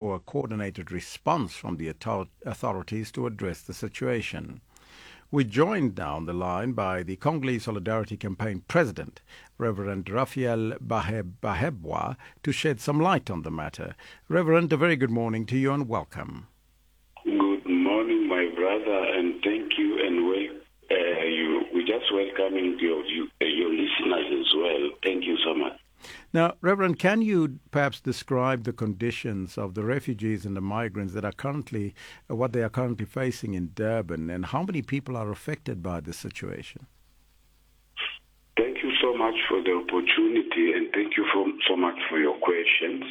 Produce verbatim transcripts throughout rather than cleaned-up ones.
for a coordinated response from the author- authorities to address the situation. We're joined now on the line by the Congolese Solidarity Campaign President, Reverend Raphael Baheb- Bahebwa, to shed some light on the matter. Reverend, a very good morning to you and welcome. Good morning, my brother, and thank you. And we, uh, you, we just welcoming your, you, uh, your listeners as well. Thank you so much. Now, Reverend, can you perhaps describe the conditions of the refugees and the migrants that are currently, uh, what they are currently facing in Durban, and how many people are affected by this situation? Thank you so much for the opportunity, and thank you for, so much for your questions.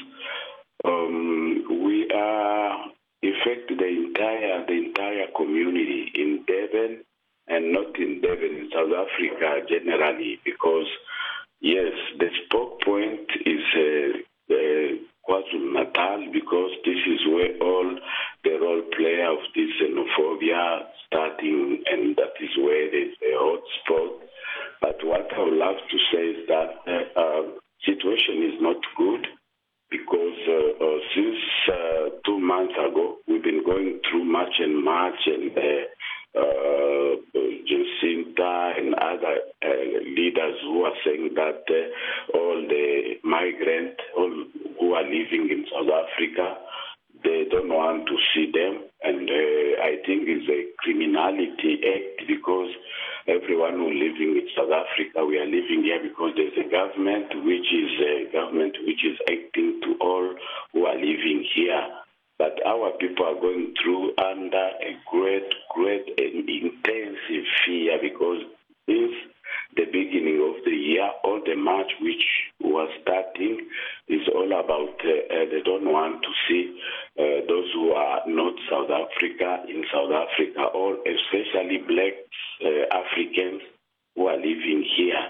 Um, we are affect the entire the entire community in Durban, and not in Durban, in South Africa generally, because yes, the spoke point is uh, uh, KwaZulu-Natal, because this is where all the role play of this xenophobia starting, and that is where there's a hot spot. But what I would love to say is that the uh, uh, situation is not good, because uh, uh, since uh, two months ago, we've been going through March and March, and uh, uh, Jacinta and other uh, leaders who are saying that uh, all the migrants all who are living in South Africa, they don't want to see them. And uh, I think it's a criminality act, because everyone who living in South Africa, we are living here because there's a government which is a government which is acting to all who are living here. But our people are going through under a great, great and intensive fear, because since the beginning of the year, all the march which was starting is all about uh, uh, they don't want to see uh, those who are not South Africa in South Africa, or especially black uh, Africans who are living here.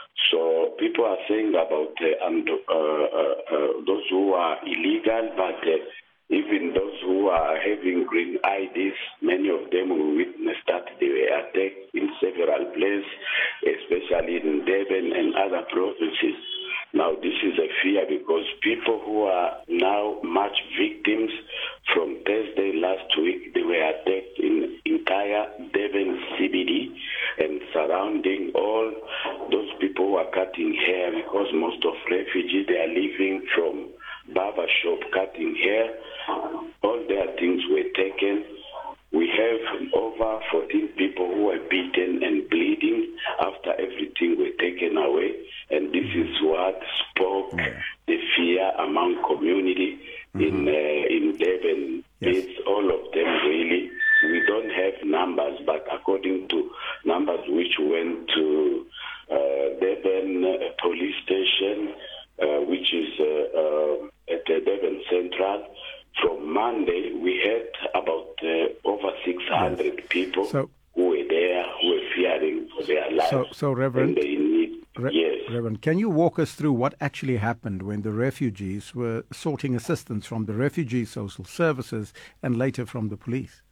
So people are saying about uh, and, uh, uh, uh, those who are illegal, but uh, even those who are having green I Ds, many of them will witness that they were attacked in several places, especially in Durban and other provinces. Now, this is a fear, because people who are now much victims, from Thursday last week, they were attacked in entire Durban C B D and surrounding all those people who are cutting hair, because most of refugees, they are living from barber shop cutting hair. All their things were taken. We have over fourteen people who were beaten and bleeding after everything were taken away. And this is what spoke yeah. the fear among community mm-hmm. in uh, in Durban. Yes. It's all of them really. We don't have numbers, but according to numbers which went to uh, Durban uh, police station, uh, which is uh, uh, at the Durban Central, from Monday, we had about uh, over six hundred yes. people so, who were there, who were fearing for their lives. So, so Reverend, and they need, Re- yes. Reverend, can you walk us through what actually happened when the refugees were soughting assistance from the Refugee Social Services and later from the police?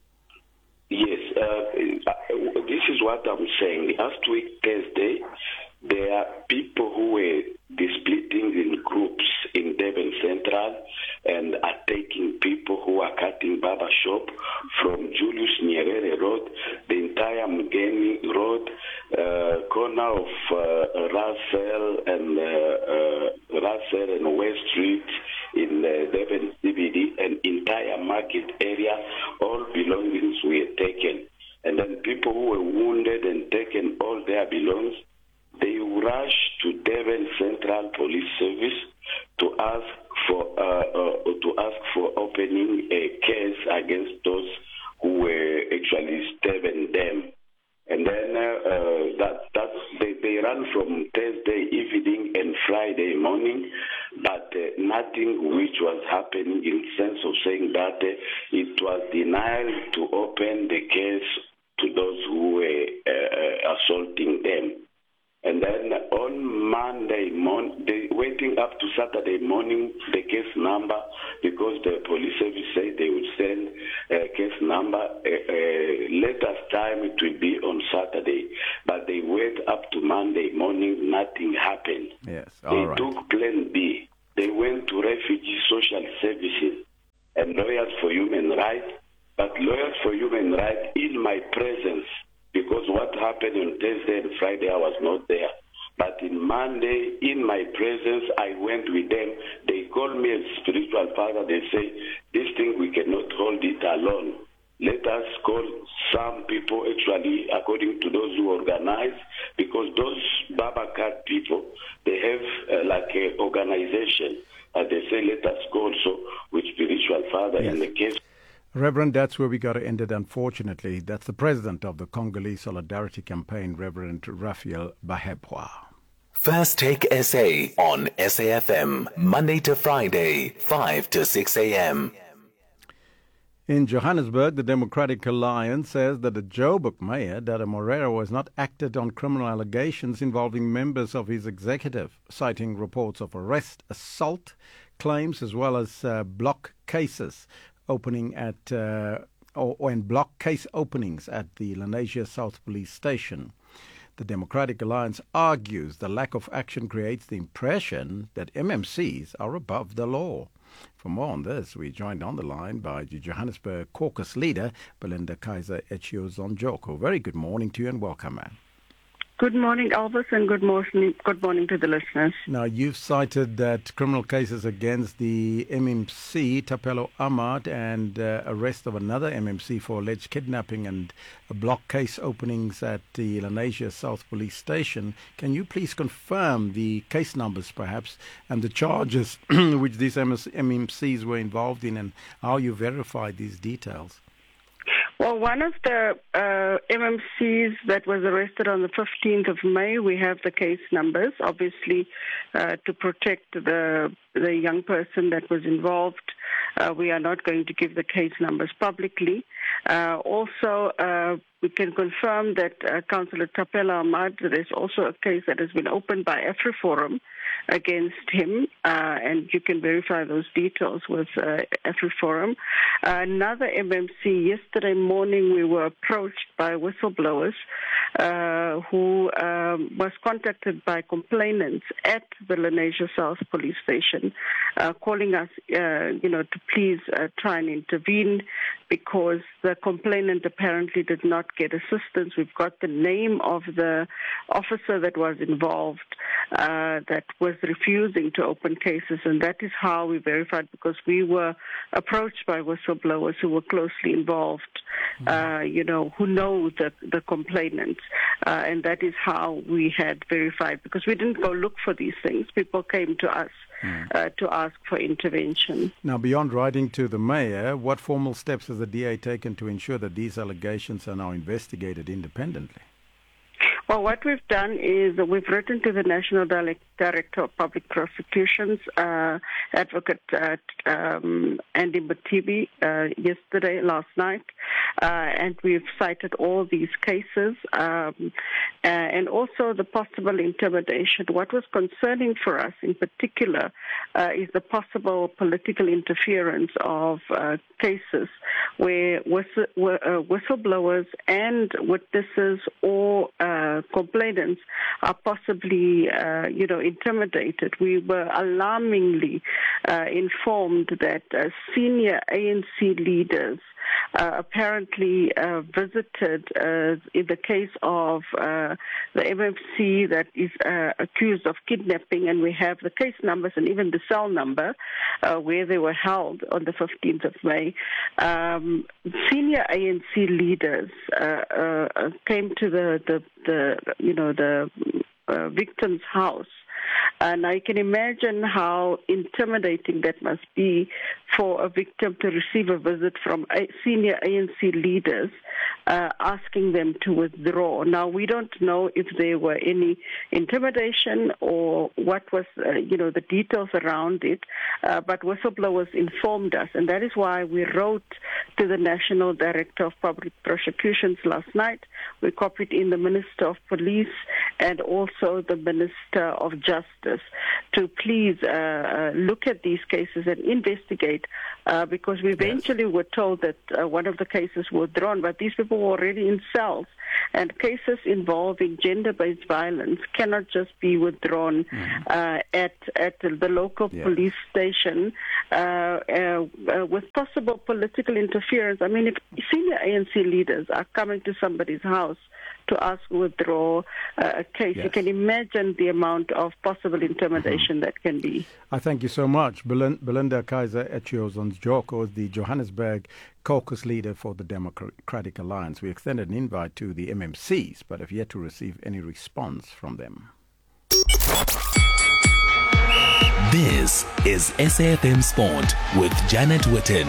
Yes, uh, this is what I'm saying. Last week, Thursday, there are people who were splitting in groups in Durban Central and attacking people who are cutting barber shop from Julius Nyerere Road, the entire Mugeni Road, uh, corner of uh, Russell and uh, uh, Russell and West Street in uh, Durban C B D, and entire market area. All belongings were taken, and then people who were wounded and taken all their belongings, they rushed to Durban Central Police Service to ask for uh, uh, to ask for opening a case against those who were actually stabbing them. And then uh, uh, that that they, they ran from Thursday evening and Friday morning, but uh, nothing which was happening in sense of saying that uh, it was denial to open the case to those who were uh, assaulting them. And then on Monday morning, they waiting up to Saturday morning, the case number, because the police service said they would send a case number. Uh, uh, latest time it will be on Saturday, but they wait up to Monday morning, nothing happened. Yes, all they right. took Plan B. They went to Refugee Social Services. and Lawyers for Human Rights, but Lawyers for Human Rights in my presence, because what happened on Thursday and Friday, I was not there. But in Monday, in my presence, I went with them. They called me as spiritual father. They say, this thing, we cannot hold it alone. Let us call some people, actually, according to those who organize, because those Babacar people, they have uh, like an organization. Uh, they say, let us go also with spiritual father yes. in the case. Reverend, that's where we got to end it, unfortunately. That's the president of the Congolese Solidarity Campaign, Reverend Raphael Bahepwa. First Take S A on S A F M, Monday to Friday, five to six a.m. In Johannesburg, the Democratic Alliance says that the Joburg mayor, Dada Moreira, was not acted on criminal allegations involving members of his executive, citing reports of arrest, assault claims, as well as uh, block cases opening at uh, or, or in block case openings at the Lenasia South Police Station. The Democratic Alliance argues the lack of action creates the impression that M M Cs are above the law. For more on this, we joined on the line by the Johannesburg caucus leader, Belinda Kaiser Echio-Zonjoko. Very good morning to you and welcome, ma'am. Good morning, Elvis, and good morning, good morning to the listeners. Now, you've cited that criminal cases against the M M C, Tapelo Ahmad, and uh, arrest of another M M C for alleged kidnapping and a block case openings at the Lenasia South Police Station. Can you please confirm the case numbers, perhaps, and the charges which these M M Cs were involved in and how you verified these details? Well, one of the uh, M M Cs that was arrested on the fifteenth of May, we have the case numbers, obviously, uh, to protect the the young person that was involved. Uh, we are not going to give the case numbers publicly. Uh, also, uh, we can confirm that uh, Councillor Tapelo Ahmad, there's also a case that has been opened by AfriForum against him, uh, and you can verify those details with uh, AfriForum. Uh, another M M C, yesterday morning we were approached by whistleblowers uh, who um, was contacted by complainants at the Lenasia South Police Station, uh, calling us, uh, you know, to please uh, try and intervene because the complainant apparently did not get assistance. We've got the name of the officer that was involved uh, that was refusing to open cases, and that is how we verified, because we were approached by whistleblowers who were closely involved, uh, you know, who know the, the complainants, uh, and that is how we had verified, because we didn't go look for these things. People came to us mm. uh, to ask for intervention. Now, beyond writing to the mayor, what formal steps has the D A taken to ensure that these allegations are now investigated independently? Well, what we've done is we've written to the National Director of Public Prosecutions, uh, Advocate uh, um, Andy Matibi, uh, yesterday, last night, uh, and we've cited all these cases um, uh, and also the possible intimidation. What was concerning for us in particular uh, is the possible political interference of uh, cases where whistle, uh, whistleblowers and witnesses or uh, complainants are possibly, uh, you know, intimidated. We were alarmingly uh, informed that uh, senior A N C leaders uh, apparently uh, visited, uh, in the case of uh, the M M C that is uh, accused of kidnapping, and we have the case numbers and even the cell number uh, where they were held on the fifteenth of May. Um, senior A N C leaders uh, uh, came to the, the, the you know, the uh, victim's house. And I can imagine how intimidating that must be for a victim to receive a visit from a senior A N C leaders uh, asking them to withdraw. Now, we don't know if there were any intimidation or what was, uh, you know, the details around it, uh, but whistleblowers informed us, and that is why we wrote to the National Director of Public Prosecutions last night. We copied in the Minister of Police and also the Minister of Justice to please uh, look at these cases and investigate, uh, because we eventually yes. were told that uh, one of the cases were drawn, but these people were already in cells And cases involving gender-based violence cannot just be withdrawn mm. uh, at at the local yeah. police station uh, uh, uh, with possible political interference. I mean, if senior A N C leaders are coming to somebody's house to ask to withdraw uh, a case, yes. you can imagine the amount of possible intimidation mm-hmm. that can be. I thank you so much. Belinda Kaiser Echiozonjoko is the Johannesburg caucus leader for the Democratic Alliance. We extended an invite to the M M Cs, but have yet to receive any response from them. This is S A F M Sport with Janet Witten.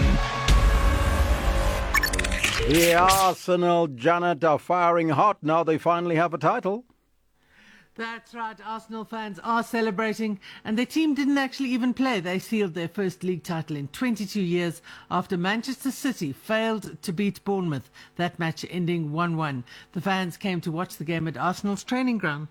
The Arsenal, Janet, are firing hot. Now they finally have a title. That's right. Arsenal fans are celebrating, and their team didn't actually even play. They sealed their first league title in twenty-two years after Manchester City failed to beat Bournemouth, that match ending one one. The fans came to watch the game at Arsenal's training ground.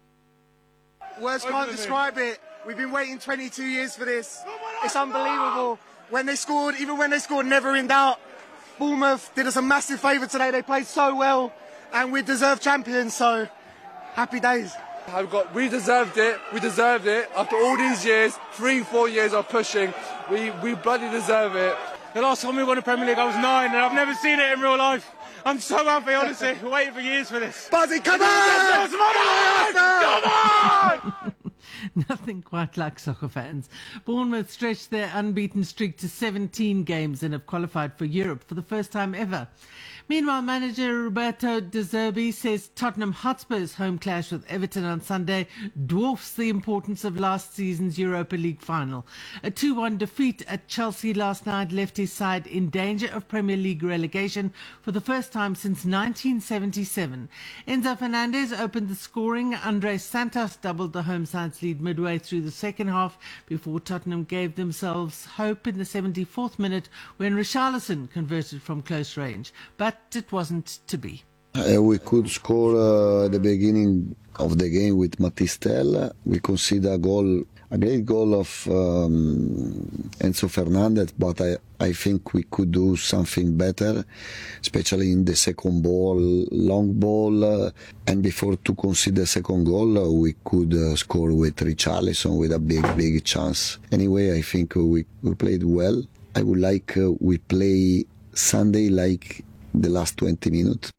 Words can't describe it. We've been waiting twenty-two years for this. It's unbelievable. When they scored, even when they scored, never in doubt. Bournemouth did us a massive favour today. They played so well, and we deserve champions, so happy days. I've got, we deserved it, we deserved it. After all these years, three, four years of pushing, we, we bloody deserve it. The last time we won the Premier League, I was nine, and I've never seen it in real life. I'm so happy, honestly. We're waiting for years for this. Buzzy, come on! Come on! Nothing quite like soccer fans. Bournemouth stretched their unbeaten streak to seventeen games and have qualified for Europe for the first time ever. Meanwhile, manager Roberto De Zerbi says Tottenham Hotspur's home clash with Everton on Sunday dwarfs the importance of last season's Europa League final. A two one defeat at Chelsea last night left his side in danger of Premier League relegation for the first time since nineteen seventy-seven. Enzo Fernandez opened the scoring. Andres Santos doubled the home side's lead midway through the second half before Tottenham gave themselves hope in the seventy-fourth minute when Richarlison converted from close range. But it wasn't to be. Uh, we could score uh, at the beginning of the game with Matistel. We conceded a goal, a great goal of um, Enzo Fernandez, but I, I think we could do something better, especially in the second ball, long ball. Uh, and before to concede the second goal, uh, we could uh, score with Richarlison with a big, big chance. Anyway, I think we, we played well. I would like uh, we play Sunday like the last twenty minutes.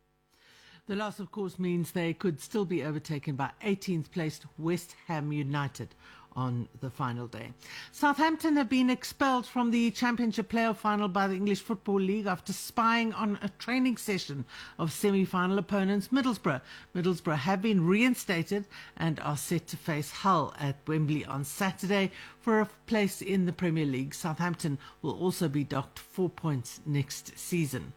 The loss, of course, means they could still be overtaken by eighteenth placed West Ham United on the final day. Southampton have been expelled from the Championship playoff final by the English Football League after spying on a training session of semi-final opponents Middlesbrough. Middlesbrough have been reinstated and are set to face Hull at Wembley on Saturday for a place in the Premier League. Southampton will also be docked four points next season.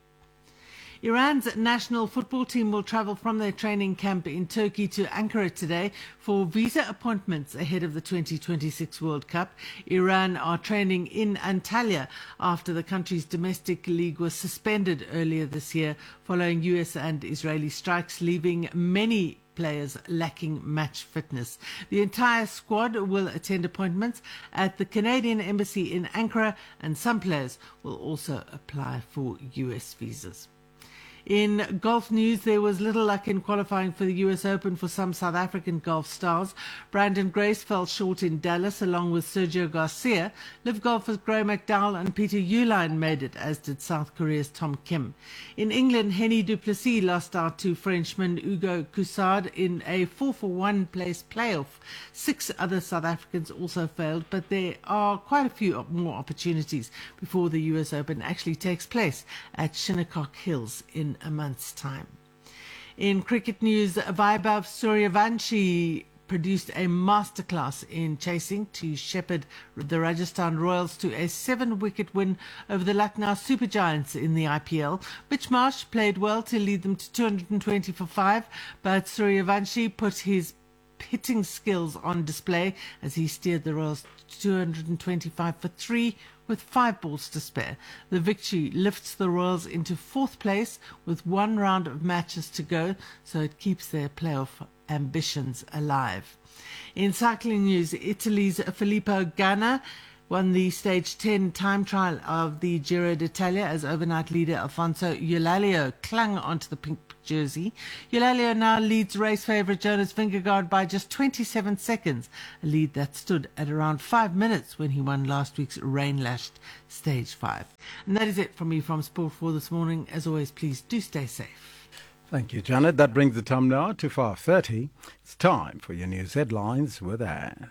Iran's national football team will travel from their training camp in Turkey to Ankara today for visa appointments ahead of the twenty twenty-six World Cup. Iran are training in Antalya after the country's domestic league was suspended earlier this year following U S and Israeli strikes, leaving many players lacking match fitness. The entire squad will attend appointments at the Canadian Embassy in Ankara, and some players will also apply for U S visas. In golf news, there was little luck in qualifying for the U S Open for some South African golf stars. Brandon Grace fell short in Dallas along with Sergio Garcia. Live golfers Graeme McDowell and Peter Uihlein made it, as did South Korea's Tom Kim. In England, Henny du Plessis lost out to Frenchman Hugo Coussard in a four for one place playoff. Six other South Africans also failed, but there are quite a few more opportunities before the U S Open actually takes place at Shinnecock Hills in a month's time. In cricket news, Vaibhav Suryavanshi produced a masterclass in chasing to shepherd the Rajasthan Royals to a seven-wicket win over the Lucknow Super Giants in the I P L. Mitch Marsh played well to lead them to two hundred twenty for five, but Suryavanshi put his hitting skills on display as he steered the Royals to two hundred twenty-five for three with five balls to spare. The victory lifts the Royals into fourth place with one round of matches to go, so it keeps their playoff ambitions alive. In cycling news, Italy's Filippo Ganna won the Stage ten time trial of the Giro d'Italia as overnight leader Alfonso Eulalia clung onto the pink jersey. Eulalia now leads race favourite Jonas Vingegaard by just twenty-seven seconds, a lead that stood at around five minutes when he won last week's rain-lashed Stage five. And that is it from me from Sport four this morning. As always, please do stay safe. Thank you, Janet. That brings the time now to five thirty. It's time for your news headlines with Anne.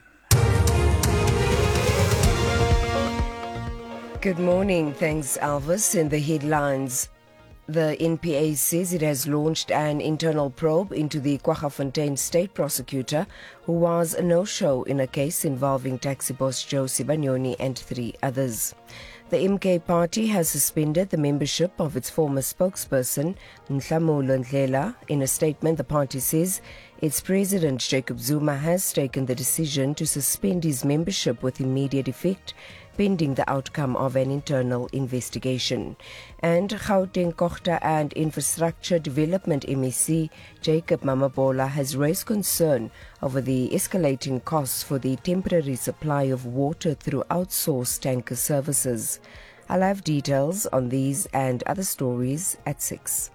Good morning. Thanks, Alvis. In the headlines, the N P A says it has launched an internal probe into the Kwaggafontein state prosecutor, who was a no-show in a case involving taxi boss Joe Sibanyoni and three others. The M K party has suspended the membership of its former spokesperson, Nhlamulo Ndlela. In a statement, the party says its president, Jacob Zuma, has taken the decision to suspend his membership with immediate effect, pending the outcome of an internal investigation. And Gauteng Kochta and Infrastructure Development M E C, Jacob Mamabola, has raised concern over the escalating costs for the temporary supply of water through outsourced tanker services. I'll have details on these and other stories at six.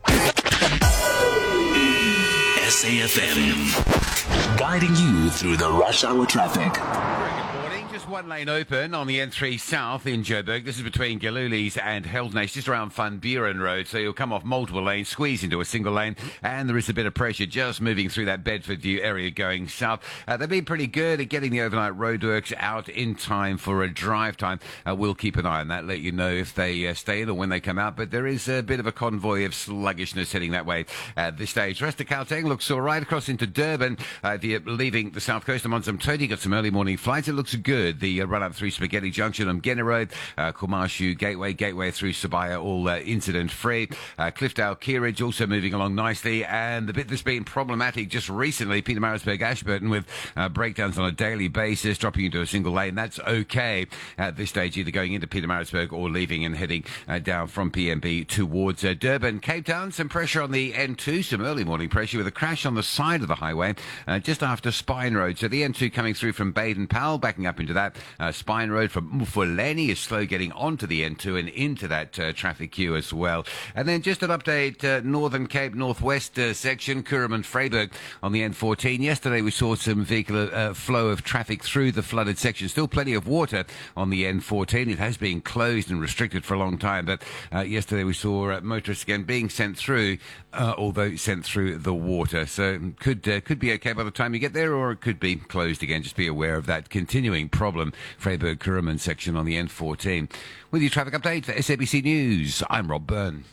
S A F M, guiding you through the rush hour traffic. Just one lane open on the N three South in Joburg. This is between Galulis and Heldnase, just around Van Buren Road. So you'll come off multiple lanes, squeeze into a single lane, and there is a bit of pressure just moving through that Bedford View area going south. Uh, they've been pretty good at getting the overnight roadworks out in time for a drive time. Uh, we'll keep an eye on that, let you know if they uh, stay in or when they come out. But there is a bit of a convoy of sluggishness heading that way at this stage. The rest of Gauteng looks all right. Across into Durban, uh, if you're leaving the south coast, I'm on some Tony, got some early morning flights. It looks good. The uh, run up through Spaghetti Junction on Gena Road, uh, Kumashu Gateway, Gateway through Sabaya, all uh, incident free. Uh, Cliffdale Keeridge also moving along nicely. And the bit that's been problematic just recently, Pietermaritzburg Ashburton, with uh, breakdowns on a daily basis, dropping into a single lane. That's okay at this stage, either going into Pietermaritzburg or leaving and heading uh, down from P M B towards uh, Durban. Cape Town, some pressure on the N two, some early morning pressure with a crash on the side of the highway uh, just after Spine Road. So the N two coming through from Baden-Powell, backing up into that. Uh, Spine Road from Mufuleni is slow getting onto the N two and into that uh, traffic queue as well. And then just an update, uh, Northern Cape Northwest uh, section, Kuruman-Vryburg on the N fourteen. Yesterday we saw some vehicular uh, flow of traffic through the flooded section. Still plenty of water on the N fourteen. It has been closed and restricted for a long time, but uh, yesterday we saw uh, motorists again being sent through, uh, although sent through the water. So could uh, could be okay by the time you get there, or it could be closed again. Just be aware of that continuing problem. Vryburg Kuruman section on the N fourteen. With your traffic update for S A B C News, I'm Rob Byrne.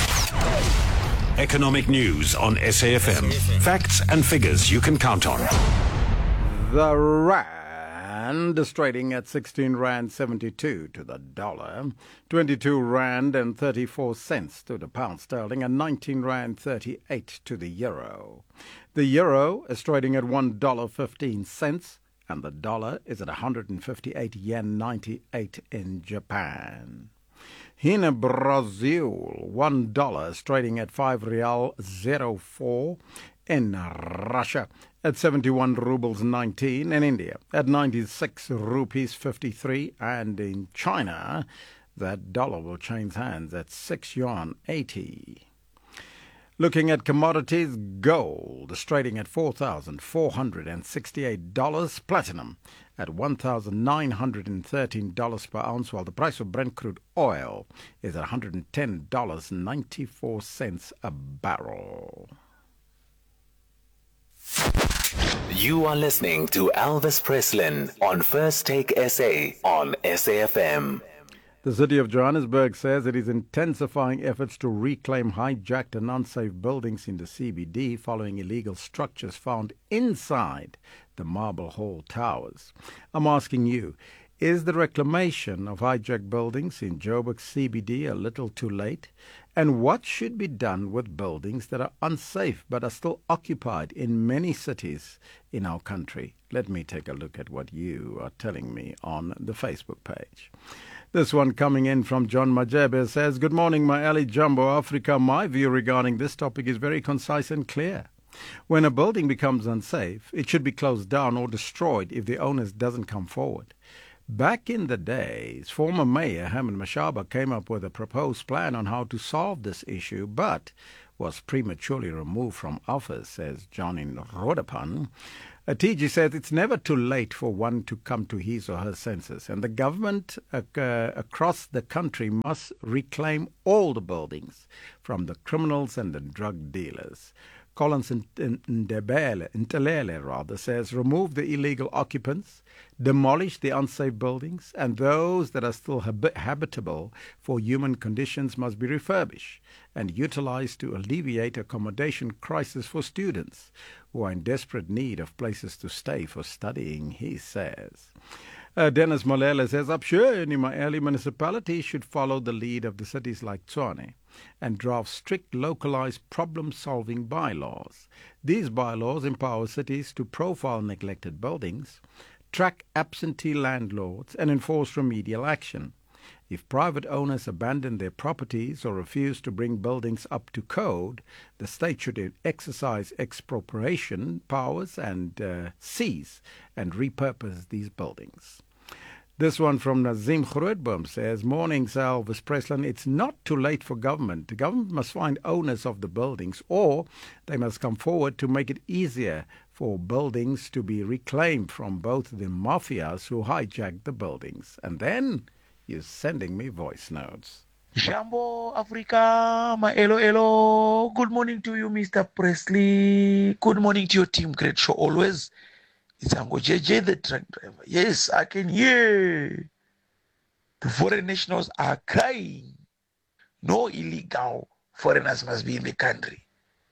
Economic news on S A F M. Facts and figures you can count on. The rand is trading at sixteen rand seventy-two to the dollar, twenty-two rand and thirty-four cents to the pound sterling, and nineteen rand thirty-eight to the euro. The euro is trading at one dollar fifteen cents. And the dollar is at one hundred fifty-eight yen ninety-eight in Japan. Here in Brazil, one dollar is trading at five real zero four. In Russia, at seventy-one rubles nineteen. In India, at ninety-six rupees fifty-three. And in China, that dollar will change hands at six yuan eighty. Looking at commodities, gold is trading at four thousand four hundred sixty-eight dollars, platinum at one thousand nine hundred thirteen dollars per ounce, while the price of Brent crude oil is at one hundred ten dollars and ninety-four cents a barrel. You are listening to Elvis Preslin on First Take S A on S A F M. The city of Johannesburg says it is intensifying efforts to reclaim hijacked and unsafe buildings in the C B D following illegal structures found inside the Marble Hall Towers. I'm asking you, is the reclamation of hijacked buildings in Joburg C B D a little too late? And what should be done with buildings that are unsafe but are still occupied in many cities in our country? Let me take a look at what you are telling me on the Facebook page. This one coming in from John Majebe says, "Good morning, my Ali Jumbo Africa. My view regarding this topic is very concise and clear. When a building becomes unsafe, it should be closed down or destroyed if the owner doesn't come forward. Back in the days, former Mayor Herman Mashaba came up with a proposed plan on how to solve this issue, but was prematurely removed from office, says John in Rodapan. Uh, T G says it's never too late for one to come to his or her senses, and the government uh, uh, across the country must reclaim all the buildings from the criminals and the drug dealers. Collins Ndebele, Ntelele rather, says remove the illegal occupants, demolish the unsafe buildings, and those that are still hab- habitable for human conditions must be refurbished and utilized to alleviate accommodation crisis for students who are in desperate need of places to stay for studying, he says. Uh, Dennis Molela says, I'm sure any Maeli municipality should follow the lead of the cities like Tshwane and draft strict localized problem-solving bylaws. These bylaws empower cities to profile neglected buildings, track absentee landlords, and enforce remedial action. If private owners abandon their properties or refuse to bring buildings up to code, the state should exercise expropriation powers and uh, seize and repurpose these buildings. This one from Nazim Grootboom says, Morning, Elvis Preslin. It's not too late for government. The government must find owners of the buildings, or they must come forward to make it easier for buildings to be reclaimed from both the mafias who hijacked the buildings. And then you're sending me voice notes. Jambo Africa, my hello, hello. Good morning to you, Mister Presley. Good morning to your team. Great show always. It's Ango J J, the truck driver. Yes, I can hear. The foreign nationals are crying. No illegal foreigners must be in the country.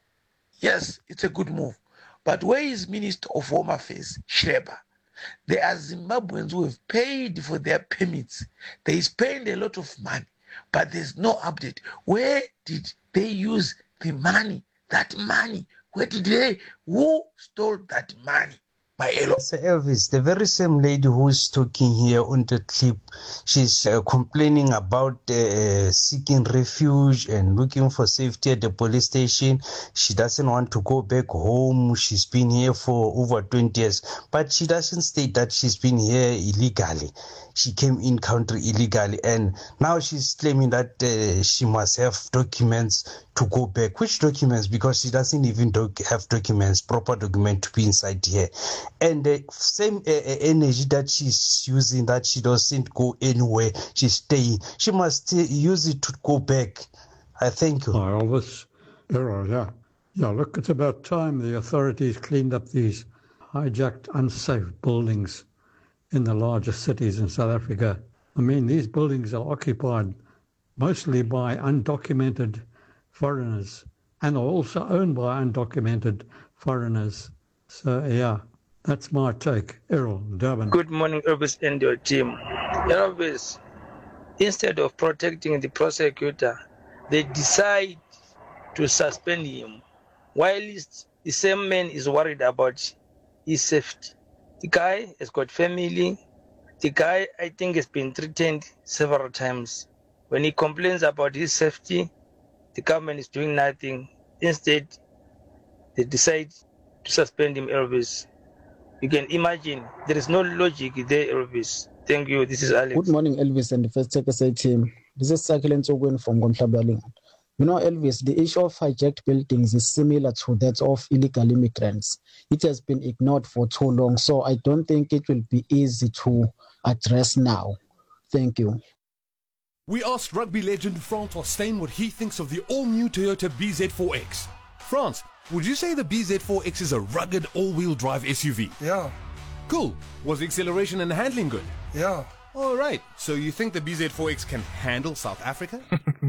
Yes, it's a good move. But where is Minister of Home Affairs, Sheba? There are Zimbabweans who have paid for their permits. They spend a lot of money, but there's no update. Where did they use the money? That money? Where did they? Who stole that money? My Sir Elvis, the very same lady who's talking here on the clip, she's uh, complaining about uh, seeking refuge and looking for safety at the police station. She doesn't want to go back home. She's been here for over twenty years, but she doesn't state that she's been here illegally. She came in country illegally, and now she's claiming that uh, she must have documents to go back. Which documents? Because she doesn't even doc- have documents, proper document to be inside here. And the same uh, energy that she's using, that she doesn't go anywhere, she's staying. She must uh, use it to go back. I thank you. Oh, Elvis, error, yeah. Yeah, look, it's about time the authorities cleaned up these hijacked, unsafe buildings in the largest cities in South Africa. I mean, these buildings are occupied mostly by undocumented foreigners and are also owned by undocumented foreigners. So, yeah, that's my take. Errol, Durban. Good morning, Elvis and your team. Elvis, instead of protecting the prosecutor, they decide to suspend him, while the same man is worried about his safety. The guy has got family. The guy, I think, has been threatened several times. When he complains about his safety, the government is doing nothing. Instead, they decide to suspend him, Elvis. You can imagine, there is no logic there, Elvis. Thank you. This is Alex. Good morning, Elvis and the First Take S A team. This is Sakile Nsogwen from Gomhlabaling. You know, Elvis, the issue of hijacked buildings is similar to that of illegal immigrants. It has been ignored for too long, so I don't think it will be easy to address now. Thank you. We asked rugby legend Frans Hofstein what he thinks of the all-new Toyota B Z four X. Frans, would you say the B Z four X is a rugged all-wheel drive S U V? Yeah. Cool. Was the acceleration and handling good? Yeah. All right. So you think the B Z four X can handle South Africa?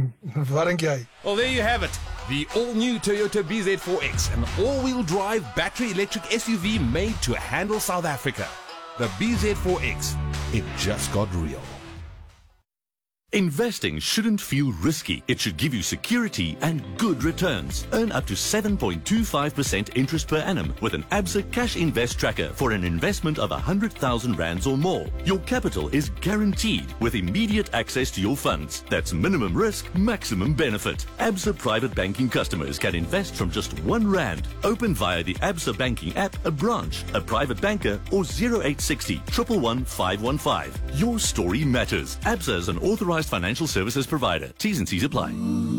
Well, there you have it. The all-new Toyota B Z four X, an all-wheel drive battery electric S U V made to handle South Africa. The B Z four X. It just got real. Investing shouldn't feel risky. It should give you security and good returns. Earn up to seven point two five percent interest per annum with an Absa Cash Invest Tracker for an investment of one hundred thousand rands or more. Your capital is guaranteed with immediate access to your funds. That's minimum risk, maximum benefit. Absa Private Banking customers can invest from just one rand. Open via the Absa Banking app, a branch, a private banker, or zero eight six zero, one one one, five one five. Your story matters. Absa is an authorized financial services provider. T's and C's apply.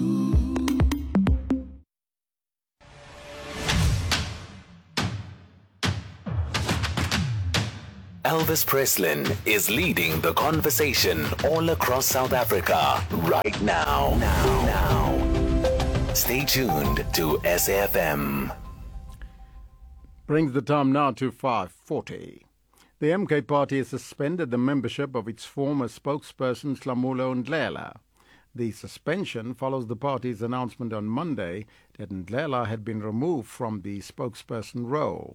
Elvis Preslin is leading the conversation all across South Africa right now. Now, now. Stay tuned to S A F M. Brings the time now to five forty. The M K party has suspended the membership of its former spokesperson Slamulo Ndlela. The suspension follows the party's announcement on Monday that Ndlela had been removed from the spokesperson role.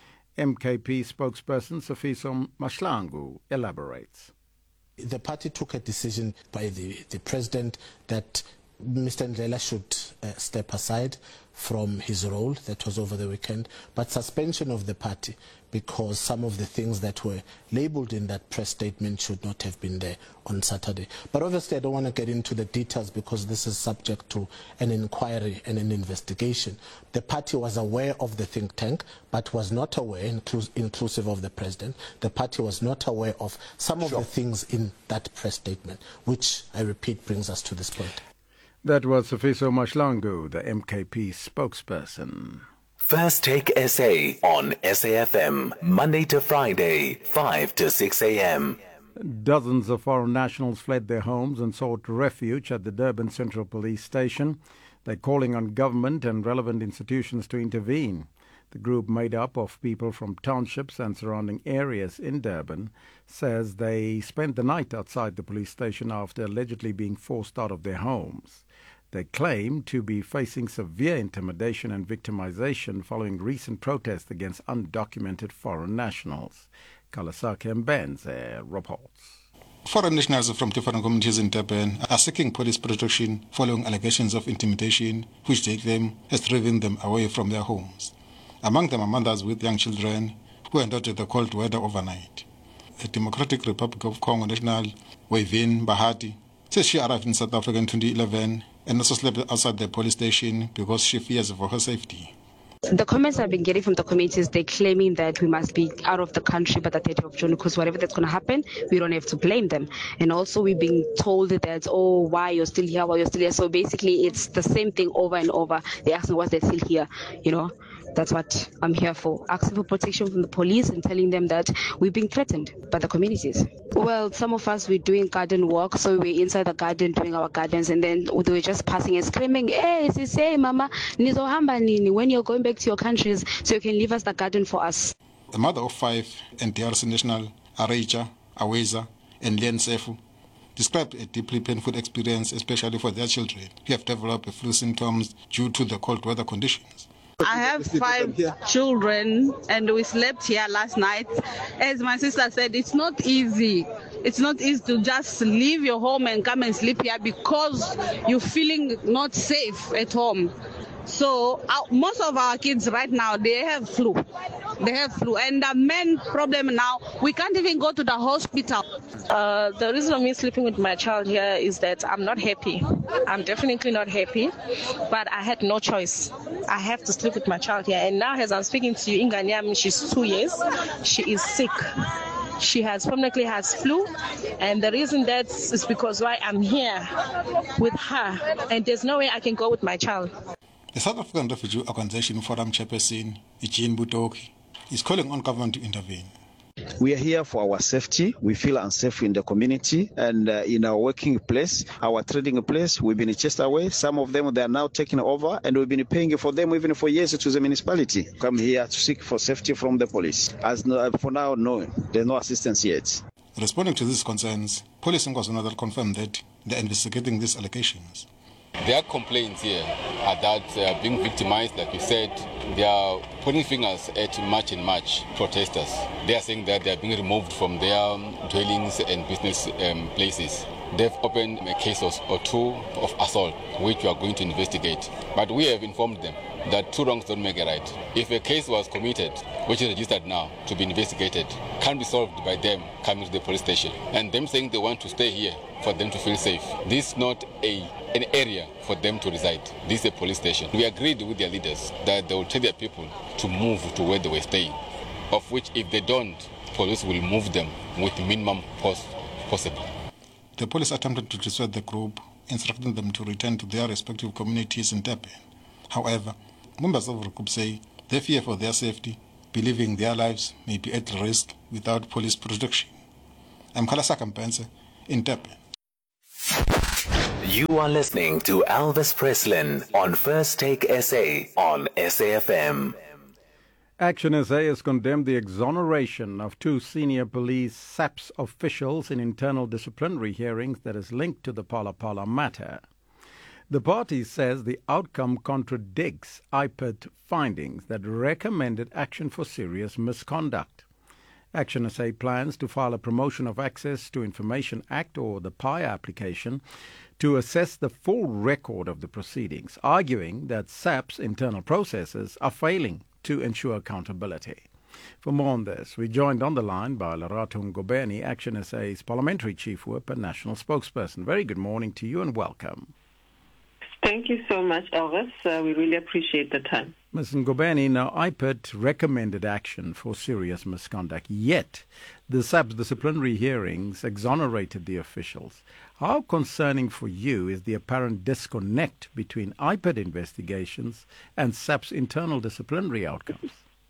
M K P spokesperson Sifiso Mahlangu elaborates. The party took a decision by the, the president that Mister Ndlela should uh, step aside from his role. That was over the weekend, but suspension of the party because some of the things that were labelled in that press statement should not have been there on Saturday. But obviously I don't want to get into the details because this is subject to an inquiry and an investigation. The party was aware of the think tank but was not aware, inclus inclusive of the president, the party was not aware of some of sure. the things in that press statement, which I repeat brings us to this point. That was Sifiso Mahlangu, the M K P spokesperson. First Take S A on S A F M, Monday to Friday, five to six a m. Dozens of foreign nationals fled their homes and sought refuge at the Durban Central Police Station. They're calling on government and relevant institutions to intervene. The group, made up of people from townships and surrounding areas in Durban, says they spent the night outside the police station after allegedly being forced out of their homes. They claim to be facing severe intimidation and victimization following recent protests against undocumented foreign nationals. Kalasake Mbenze reports. Foreign nationals from different communities in Durban are seeking police protection following allegations of intimidation, which they claim has driven them away from their homes. Among them are mothers with young children who endured the cold weather overnight. The Democratic Republic of Congo national, Wavin Bahati, says she arrived in South Africa in twenty eleven and also slept outside the police station because she fears for her safety. The comments I've been getting from the communities, they're claiming that we must be out of the country by the thirtieth of June because whatever that's going to happen, we don't have to blame them. And also we're being told that, oh, why you're still here, why you're still here. So basically it's the same thing over and over. They ask me why they're still here, you know. That's what I'm here for, asking for protection from the police and telling them that we're being threatened by the communities. Well, some of us, we're doing garden work, so we're inside the garden doing our gardens, and then they were just passing and screaming, hey, say, mama, nizohamba nini, when you're going back to your countries, so you can leave us the garden for us. The mother of five and D R C national, Arecha, Aweza, and Lien Sefu, described a deeply painful experience, especially for their children who have developed flu symptoms due to the cold weather conditions. I have five children and we slept here last night. As my sister said, it's not easy. It's not easy to just leave your home and come and sleep here because you're feeling not safe at home. So uh, most of our kids right now, they have flu. They have flu. And the main problem now, we can't even go to the hospital. Uh, the reason of me sleeping with my child here is that I'm not happy. I'm definitely not happy, but I had no choice. I have to sleep with my child here. And now as I'm speaking to you, Inganyam, she's two years. She is sick. She has permanently has flu, and the reason that is because why I'm here with her, and there's no way I can go with my child. The South African Refugee Organization Forum Chairperson, Eugene Butoki, is calling on government to intervene. We are here for our safety. We feel unsafe in the community and uh, in our working place, our trading place. We've been chased away. Some of them, they are now taking over, and we've been paying for them even for years to the municipality. Come here to seek for safety from the police. As no, for now, no, there's no assistance yet. Responding to these concerns, police in KwaZulu-Natal confirmed that they're investigating these allegations. Their complaints here are that they are being victimized, like you said. They are pointing fingers at March and March protesters. They are saying that they are being removed from their dwellings and business um, places. they've opened a case or two of assault, which we are going to investigate. But we have informed them that two wrongs don't make a right. If a case was committed, which is registered now to be investigated, can't be solved by them coming to the police station and them saying they want to stay here for them to feel safe. This is not a an area for them to reside. This is a police station. We agreed with their leaders that they will tell their people to move to where they were staying, of which if they don't, police will move them with minimum cost possible. The police attempted to dissuade the group, instructing them to return to their respective communities in Durban. However, members of the group say they fear for their safety, believing their lives may be at risk without police protection. I'm Khalasa Kampense in Durban. You are listening to Elvis Preslin on First Take S A on S A F M. Action S A has condemned the exoneration of two senior police SAPS officials in internal disciplinary hearings that is linked to the Phala Phala matter. The party says the outcome contradicts I P I D findings that recommended action for serious misconduct. Action S A plans to file a Promotion of Access to Information Act, or the P I A application, to assess the full record of the proceedings, arguing that SAP's internal processes are failing to ensure accountability. For more on this, we joined on the line by Lerato Ngobeni, Action S A's Parliamentary Chief Whip and National Spokesperson. Very good morning to you and welcome. Thank you so much, Elvis. Uh, we really appreciate the time. Miz Ngobeni, now I P I D recommended action for serious misconduct, yet the SAP's disciplinary hearings exonerated the officials. How concerning for you is the apparent disconnect between I P I D investigations and SAP's internal disciplinary outcomes?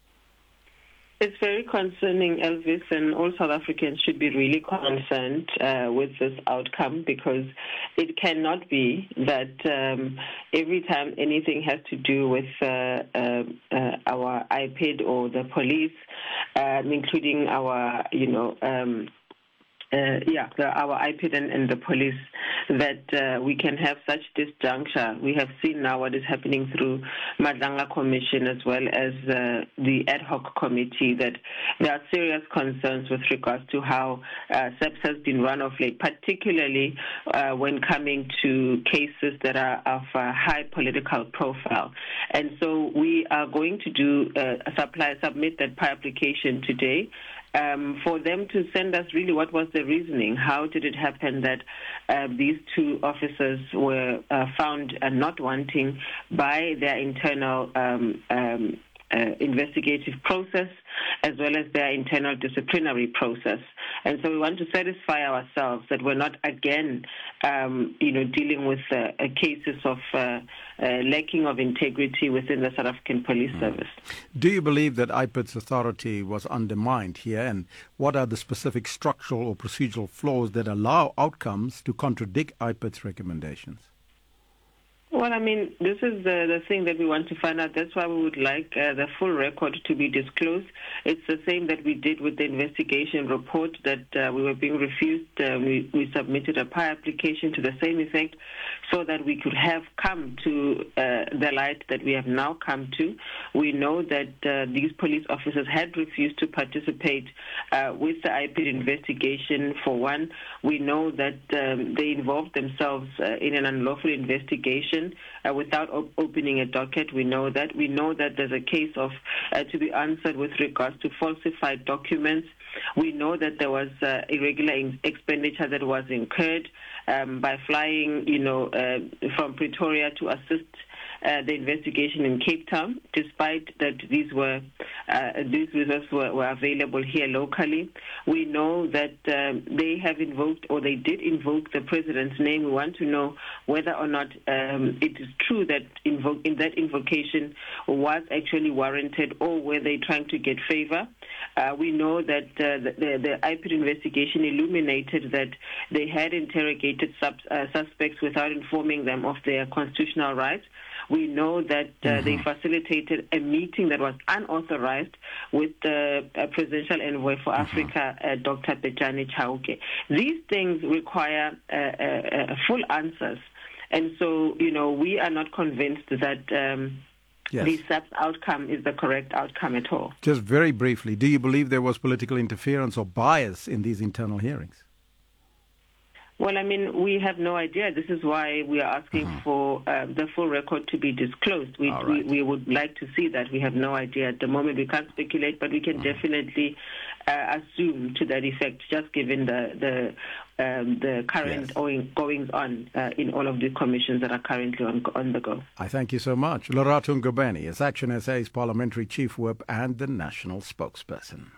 It's very concerning, Elvis, and all South Africans should be really concerned uh, with this outcome, because it cannot be that um, every time anything has to do with uh, uh, uh, our I P I D or the police, um, including our, you know, um, Uh, yeah, the, our I P I D and, and the police, that uh, we can have such disjuncture. We have seen now what is happening through Madlanga Commission as well as uh, the ad hoc committee, that there are serious concerns with regards to how uh, SAPS has been run of late, particularly uh, when coming to cases that are of a high political profile. And so we are going to do uh, supply, submit that P I application today. Um, for them to send us really what was the reasoning. How did it happen that uh, these two officers were uh, found uh, not wanting by their internal um, um, uh, investigative process, as well as their internal disciplinary process. And so we want to satisfy ourselves that we're not again, um, you know, dealing with uh, uh, cases of uh, uh, lacking of integrity within the South African Police mm. Service. Do you believe that I P I D's authority was undermined here, and what are the specific structural or procedural flaws that allow outcomes to contradict I P I D's recommendations? Well, I mean, this is the, the thing that we want to find out. That's why we would like uh, the full record to be disclosed. It's the same that we did with the investigation report that uh, we were being refused. Uh, we, we submitted a P I application to the same effect so that we could have come to uh, the light that we have now come to. We know that uh, these police officers had refused to participate uh, with the I P I D investigation, for one. We know that um, they involved themselves uh, in an unlawful investigation Uh, without op- opening a docket. We know that. We know that there's a case of uh, to be answered with regards to falsified documents. We know that there was uh, irregular in- expenditure that was incurred um, by flying, you know, uh, from Pretoria to assist Uh, the investigation in Cape Town, despite that these were uh, these results were, were available here locally. We know that um, they have invoked, or they did invoke, the president's name. We want to know whether or not um, it is true that invo- in that invocation was actually warranted, or were they trying to get favor. Uh, we know that uh, the, the, the I P I D investigation illuminated that they had interrogated sub- uh, suspects without informing them of their constitutional rights. We know that uh, mm-hmm. they facilitated a meeting that was unauthorized with the uh, presidential envoy for mm-hmm. Africa, uh, Doctor Bejane Chauke. These things require uh, uh, uh, full answers. And so, you know, we are not convinced that um, yes. the SAP's outcome is the correct outcome at all. Just very briefly, do you believe there was political interference or bias in these internal hearings? Well, I mean, we have no idea. This is why we are asking mm-hmm. for uh, the full record to be disclosed. We, right. we we would like to see that. We have no idea at the moment. We can't speculate, but we can mm-hmm. definitely uh, assume to that effect, just given the the um, the current yes. goings on uh, in all of the commissions that are currently on on the go. I thank you so much. Lerato Ngobeni is Action S A's Parliamentary Chief Whip and the National Spokesperson.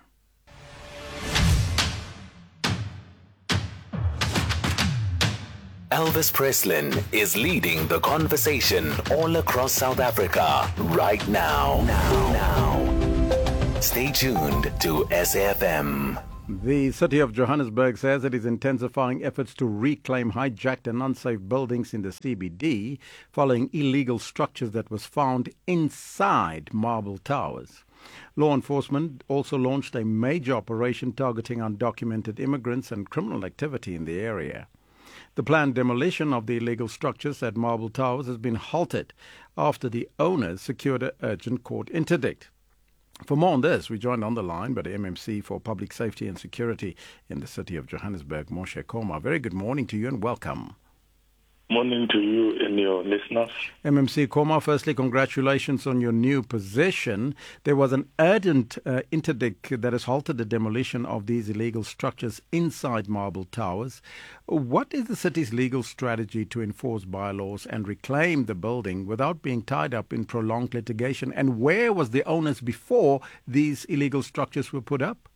Elvis Preslin is leading the conversation all across South Africa right now. Now, now. Stay tuned to S A F M. The City of Johannesburg says it is intensifying efforts to reclaim hijacked and unsafe buildings in the C B D following illegal structures that was found inside Marble Towers. Law enforcement also launched a major operation targeting undocumented immigrants and criminal activity in the area. The planned demolition of the illegal structures at Marble Towers has been halted after the owners secured an urgent court interdict. For more on this, we joined on the line by the M M C for Public Safety and Security in the City of Johannesburg, Moshe Koma. Very good morning to you and welcome. Morning to you and your listeners. M M C Koma, firstly, congratulations on your new position. There was an urgent uh, interdict that has halted the demolition of these illegal structures inside Marble Towers. What is the city's legal strategy to enforce bylaws and reclaim the building without being tied up in prolonged litigation? And where was the owners before these illegal structures were put up?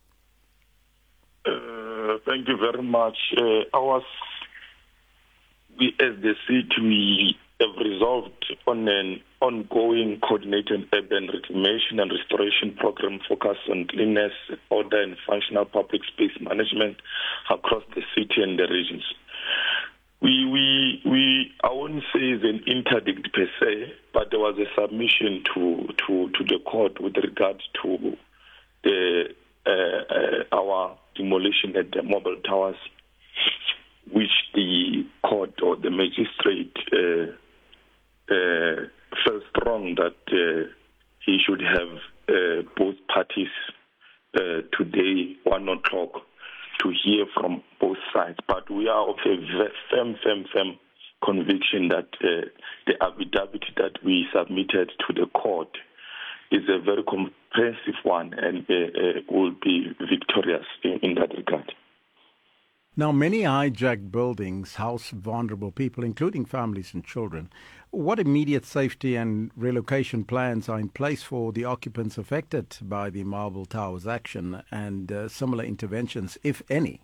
Uh, thank you very much. Uh, I was... We, as the city, we have resolved on an ongoing coordinated urban reclamation and restoration program focused on cleanliness, order and functional public space management across the city and the regions. We, we, we, I won't say it's an interdict per se, but there was a submission to, to, to the court with regard to the, uh, uh, our demolition at the Marble Towers, which the court or the magistrate uh, uh, felt strong that uh, he should have uh, both parties uh, today, one o'clock, to hear from both sides. But we are of a firm, firm, firm conviction that uh, the affidavit that we submitted to the court is a very comprehensive one and uh, uh, will be victorious in, in that regard. Now, many hijacked buildings house vulnerable people, including families and children. What immediate safety and relocation plans are in place for the occupants affected by the Marble Towers action and uh, similar interventions, if any?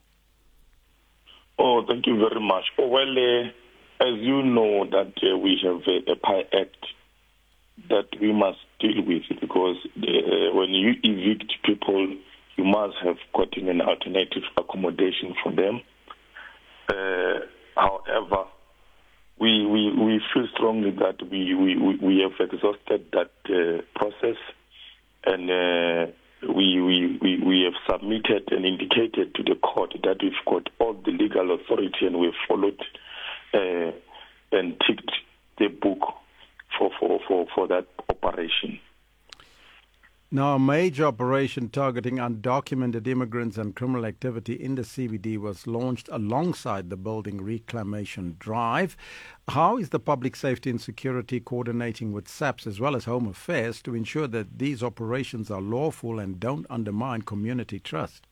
Oh, thank you very much. Oh, well, uh, as you know, that uh, we have a, a P I Act that we must deal with, because uh, when you evict people, you must have gotten an alternative accommodation for them. Uh, however, we, we we feel strongly that we, we, we have exhausted that uh, process, and uh, we, we, we, we have submitted and indicated to the court that we've got all the legal authority and we've followed uh, and ticked the book for, for, for, for that operation. Now, a major operation targeting undocumented immigrants and criminal activity in the C B D was launched alongside the building reclamation drive. How is the Public Safety and Security coordinating with SAPS as well as Home Affairs to ensure that these operations are lawful and don't undermine community trust?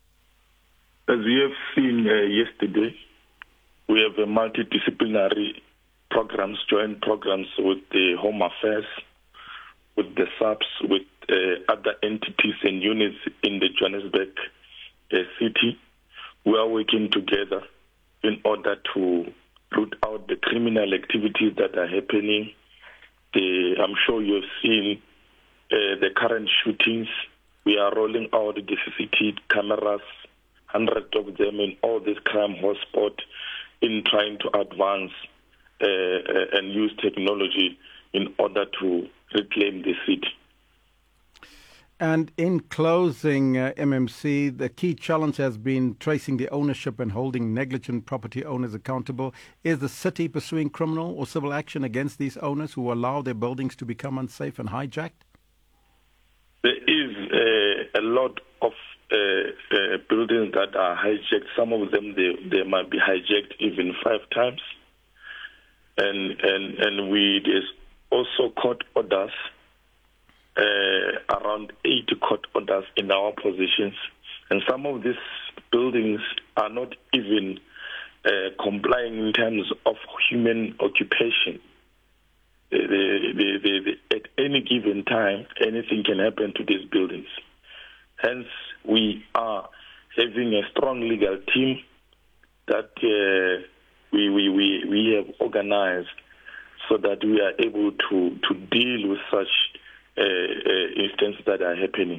As we have seen uh, yesterday, we have a multidisciplinary programs, joint programs with the Home Affairs, with the SAPS, with uh, other entities and units in the Johannesburg uh, city. We are working together in order to root out the criminal activities that are happening. The, I'm sure you've seen uh, the current shootings. We are rolling out the C C T V cameras, hundreds of them in all these crime hotspots, in trying to advance uh, uh, and use technology in order to reclaim the city. And in closing, uh, M M C, the key challenge has been tracing the ownership and holding negligent property owners accountable. Is the city pursuing criminal or civil action against these owners who allow their buildings to become unsafe and hijacked? There is uh, a lot of uh, uh, buildings that are hijacked. Some of them, they, they might be hijacked even five times. And and, and we there's also court orders, uh, around eighty court orders in our positions. And some of these buildings are not even uh, complying in terms of human occupation. The, the, the, the, at any given time, anything can happen to these buildings. Hence, we are having a strong legal team that uh, we, we, we, we have organized so that we are able to, to deal with such uh, uh, instances that are happening.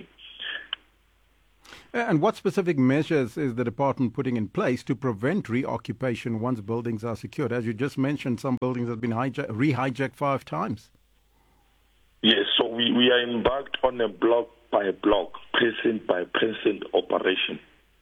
And what specific measures is the department putting in place to prevent reoccupation once buildings are secured? As you just mentioned, some buildings have been hijack, re-hijacked five times. Yes, so we, we are embarked on a block by block, precinct by precinct operation.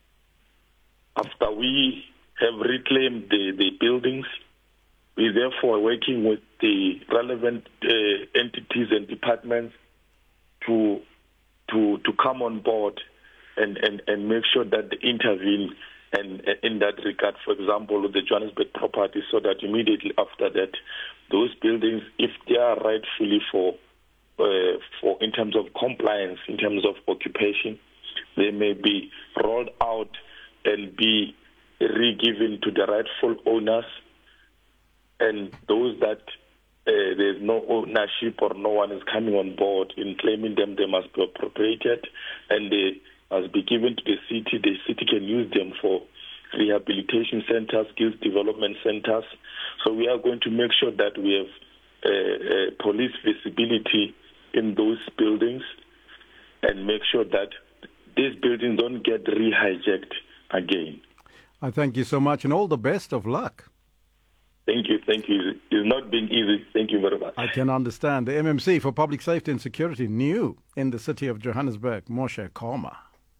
After we have reclaimed the, the buildings, we therefore are working with the relevant uh, entities and departments to to to come on board and, and, and make sure that they intervene and, and in that regard, for example, with the Johannesburg property, so that immediately after that, those buildings, if they are rightfully for uh, for in terms of compliance, in terms of occupation, they may be rolled out and be re-given to the rightful owners, and those that uh, there's no ownership or no one is coming on board in claiming them, they must be appropriated and they must be given to the city. The city can use them for rehabilitation centers, skills development centers. So we are going to make sure that we have uh, uh, police visibility in those buildings and make sure that these buildings don't get re-hijacked again. I thank you so much and all the best of luck. Thank you, thank you. It's not been easy. Thank you very much. I can understand. The M M C for Public Safety and Security, new in the city of Johannesburg, Moshe Koma.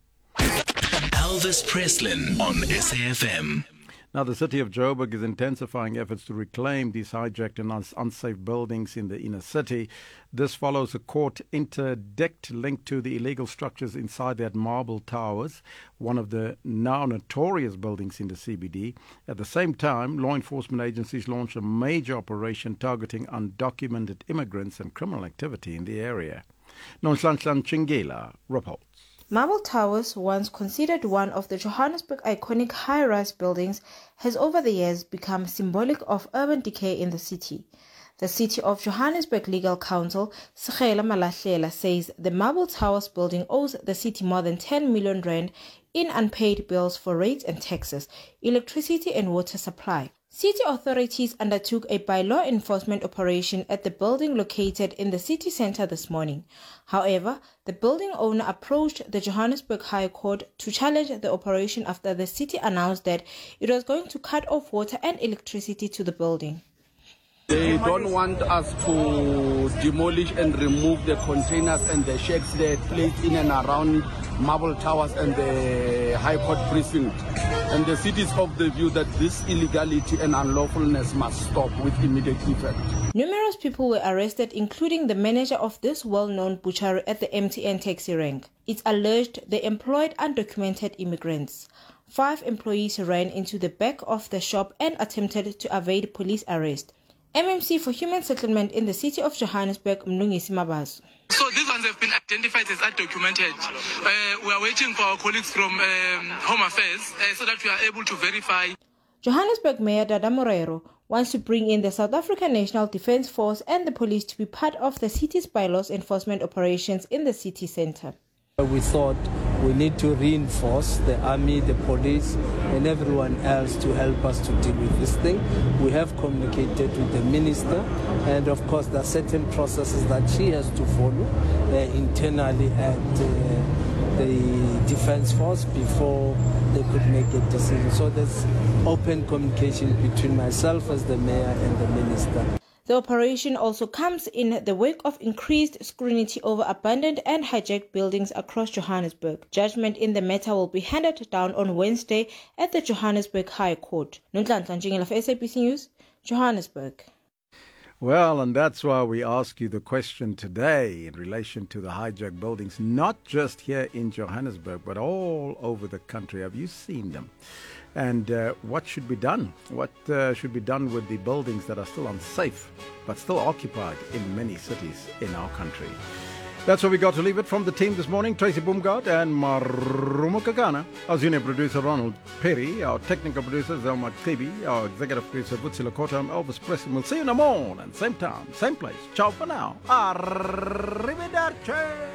Elvis Preslin on S A F M. Now, the city of Joburg is intensifying efforts to reclaim these hijacked and uns- unsafe buildings in the inner city. This follows a court interdict linked to the illegal structures inside that Marble Towers, one of the now notorious buildings in the C B D. At the same time, law enforcement agencies launched a major operation targeting undocumented immigrants and criminal activity in the area. Nonhlanhla Chingela reports. Marble Towers, once considered one of the Johannesburg iconic high-rise buildings, has over the years become symbolic of urban decay in the city. The City of Johannesburg Legal Counsel, Sekela Malahlela, says the Marble Towers building owes the city more than ten million rand in unpaid bills for rates and taxes, electricity and water supply. City authorities undertook a by-law enforcement operation at the building located in the city centre this morning. However, the building owner approached the Johannesburg High Court to challenge the operation after the city announced that it was going to cut off water and electricity to the building. They don't want us to demolish and remove the containers and the shacks that are placed in and around Marble Towers and the High Court precinct. And the city is of the view that this illegality and unlawfulness must stop with immediate effect. Numerous people were arrested, including the manager of this well-known butchery at the M T N taxi rank. It's alleged they employed undocumented immigrants. Five employees ran into the back of the shop and attempted to evade police arrest. M M C for Human Settlement in the city of Johannesburg, Mlungisi Mabaso. So these ones have been identified as undocumented. Uh, we are waiting for our colleagues from um, Home Affairs uh, so that we are able to verify. Johannesburg Mayor Dada Morero wants to bring in the South African National Defence Force and the police to be part of the city's bylaws enforcement operations in the city centre. We thought we need to reinforce the army, the police, and everyone else to help us to deal with this thing. We have communicated with the minister, and of course there are certain processes that she has to follow uh, internally at uh, the Defence Force before they could make a decision. So there's open communication between myself as the mayor and the minister. The operation also comes in the wake of increased scrutiny over abandoned and hijacked buildings across Johannesburg. Judgment in the matter will be handed down on Wednesday at the Johannesburg High Court. Nonhlanhla Chingela for S A B C News, Johannesburg. Well, and that's why we ask you the question today in relation to the hijacked buildings, not just here in Johannesburg, but all over the country. Have you seen them? And uh, what should be done? What uh, should be done with the buildings that are still unsafe, but still occupied in many cities in our country? That's where we got to leave it from the team this morning. Tracy Boomgard and Marumo Kagana. Our senior producer, Ronald Perry. Our technical producer, Zelma Tibi. Our executive producer, Butsi Lakota. I'm Elvis Preston. We'll see you in the morning. Same time, same place. Ciao for now. Arrivederci.